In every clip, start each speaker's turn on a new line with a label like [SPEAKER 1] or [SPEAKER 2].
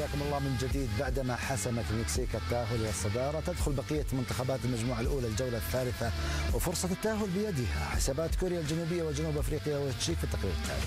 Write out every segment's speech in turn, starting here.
[SPEAKER 1] حياكم الله من جديد. بعدما حسمت المكسيك التأهل إلى الصدارة، تدخل بقية منتخبات المجموعة الأولى الجولة الثالثة وفرصة التأهل بيدها. حسابات كوريا الجنوبية وجنوب أفريقيا والتشيك في التقرير التالي.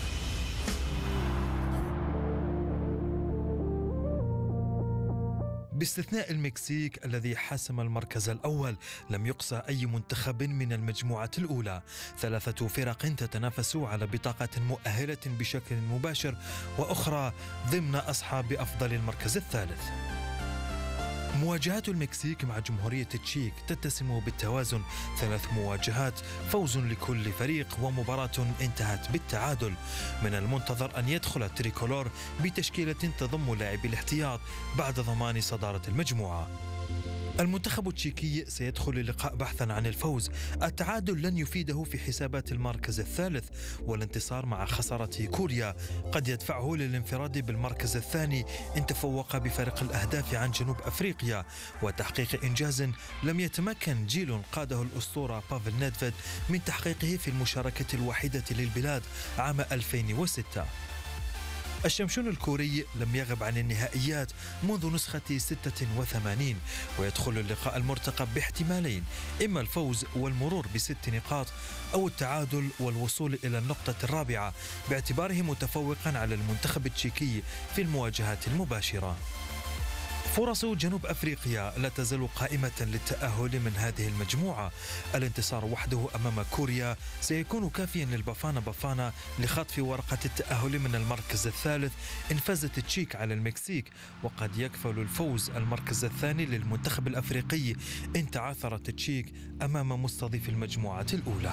[SPEAKER 2] باستثناء المكسيك الذي حسم المركز الأول، لم يقصى أي منتخب من المجموعة الأولى. 3 فرق تتنافس على بطاقة مؤهلة بشكل مباشر، وأخرى ضمن أصحاب أفضل المركز الثالث. مواجهات المكسيك مع جمهورية التشيك تتسم بالتوازن، 3 مواجهات، فوز لكل فريق ومباراة انتهت بالتعادل. من المنتظر أن يدخل التريكولور بتشكيلة تضم لاعبي الاحتياط بعد ضمان صدارة المجموعة. المنتخب التشيكي سيدخل اللقاء بحثا عن الفوز. التعادل لن يفيده في حسابات المركز الثالث، والانتصار مع خسارة كوريا قد يدفعه للانفراد بالمركز الثاني إن تفوق بفارق الأهداف عن جنوب أفريقيا، وتحقيق إنجاز لم يتمكن جيل قاده الأسطورة بافل نيدفيد من تحقيقه في المشاركة الوحيدة للبلاد عام 2006. الشمشون الكوري لم يغب عن النهائيات منذ نسخة 86، ويدخل اللقاء المرتقب باحتمالين: إما الفوز والمرور ب6 نقاط، أو التعادل والوصول إلى النقطة الرابعة باعتباره متفوقا على المنتخب التشيكي في المواجهات المباشرة. فرص جنوب أفريقيا لا تزال قائمة للتأهل من هذه المجموعة. الانتصار وحده أمام كوريا سيكون كافيا للبافانا بافانا لخطف ورقة التأهل من المركز الثالث إن فازت التشيك على المكسيك، وقد يكفل الفوز المركز الثاني للمنتخب الأفريقي إن تعثرت التشيك أمام مستضيف المجموعة الأولى.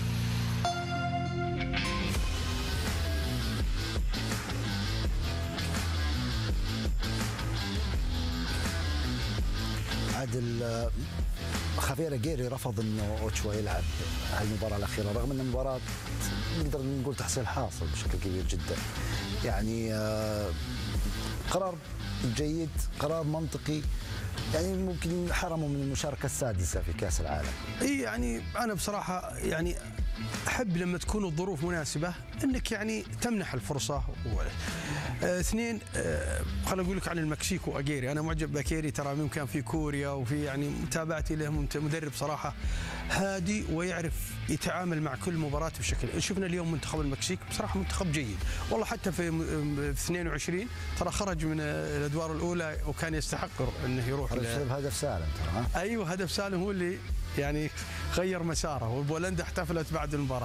[SPEAKER 1] عادل، خافير أجيري رفض انه اوتشوا يلعب هالمباراه الاخيره، رغم ان المباراه نقدر نقول تحصيل حاصل بشكل كبير جدا. يعني قرار جيد، قرار منطقي، يعني ممكن حرموا من المشاركه السادسه في كاس العالم.
[SPEAKER 3] يعني انا بصراحه يعني احب لما تكون الظروف مناسبه انك يعني تمنح الفرصه. 2 خليني اقول لك عن المكسيك واجيري، انا معجب باجيري، ترى ممكن في كوريا وفي يعني متابعتي له، مدرب صراحه هادي ويعرف يتعامل مع كل مباراه بشكل. شفنا اليوم منتخب المكسيك بصراحه منتخب جيد، والله حتى في 22 ترى خرج من الادوار الاولى وكان يستحق انه يروح
[SPEAKER 1] هدف سالم ترى.
[SPEAKER 3] ايوه هدف سالم هو اللي يعني غير مساره، وبولندا احتفلت بعد المباراه.